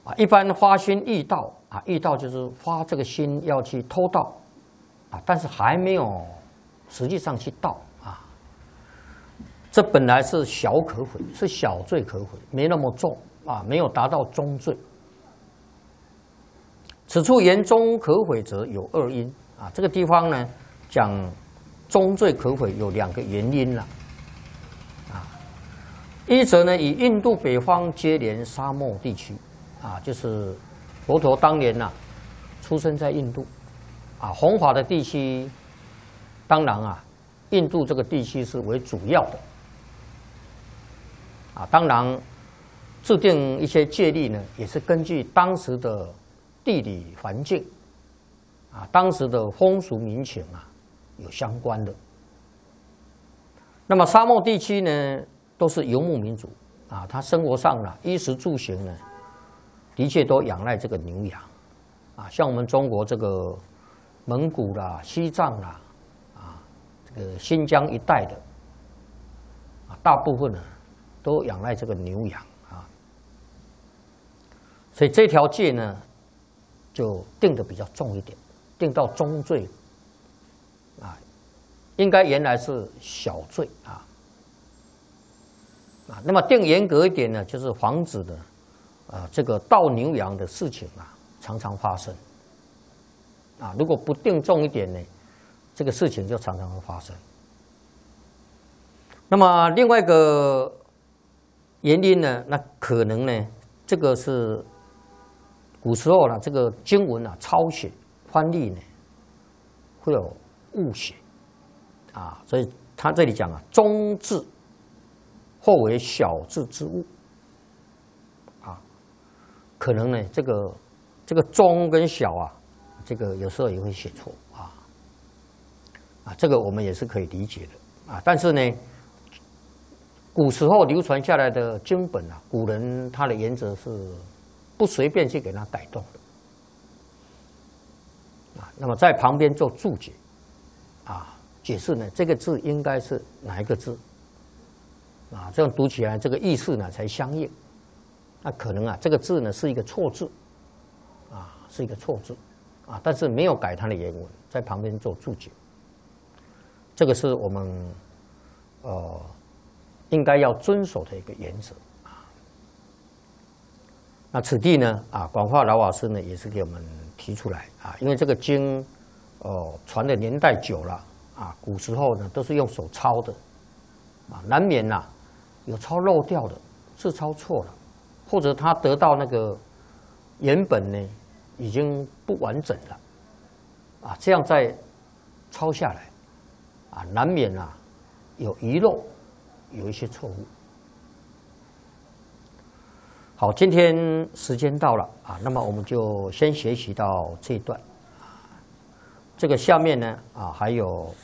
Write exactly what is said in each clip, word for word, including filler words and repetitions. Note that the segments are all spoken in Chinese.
啊，一般发心欲道啊，欲道就是发这个心要去偷盗啊，但是还没有实际上去盗啊。这本来是小可悔，是小罪可悔，没那么重啊，没有达到中罪。此处言中可悔者有二因啊，这个地方呢讲中罪可悔有两个原因了啊。一则呢，以印度北方接连沙漠地区。啊，就是佛陀当年呐、啊，出生在印度，啊，弘法的地区，当然啊，印度这个地区是为主要的，啊，当然制定一些戒律呢，也是根据当时的地理环境，啊，当时的风俗民情啊，有相关的。那么沙漠地区呢，都是游牧民族，啊，他生活上呢，衣食住行呢。的确都仰赖这个牛羊，啊，像我们中国这个蒙古啦、西藏啦，啊，这个新疆一带的，啊，大部分呢都仰赖这个牛羊啊，所以这条戒呢就定的比较重一点，定到中罪，啊，应该原来是小罪啊，啊，那么定严格一点呢，就是防止的。啊，这个盗牛羊的事情啊，常常发生。啊，如果不定重一点呢，这个事情就常常会发生。那么另外一个原因呢，那可能呢，这个是古时候呢，这个经文啊抄写翻译呢会有误写啊，所以他这里讲啊，中字或为小字之物。可能呢，这个这个中跟小啊，这个有时候也会写错啊，啊，这个我们也是可以理解的啊。但是呢，古时候流传下来的经本啊，古人他的原则是不随便去给它改动的啊。那么在旁边做注解啊，解释呢，这个字应该是哪一个字啊？这样读起来这个意思呢才相应。那可能啊，这个字呢是一个错字，啊，是一个错字，啊，但是没有改它的原文，在旁边做注解。这个是我们呃应该要遵守的一个原则啊。那此地呢，啊，广化老法师呢也是给我们提出来啊，因为这个经哦、呃、传的年代久了啊，古时候呢都是用手抄的，啊，难免呐、啊、有抄漏掉的，字抄错了。或者他得到那个原本呢已经不完整了，啊，这样再抄下来，啊，难免啊有遗漏，有一些错误。好，今天时间到了啊，那么我们就先学习到这一段啊，这个下面呢啊还有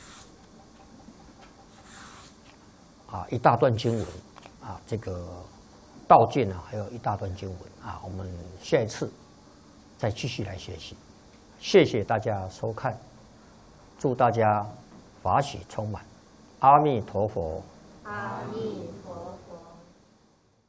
啊一大段经文啊，这个。道见啊，还有一大段经文啊，我们下一次再继续来学习。谢谢大家收看，祝大家法喜充满，阿弥陀佛。 阿弥。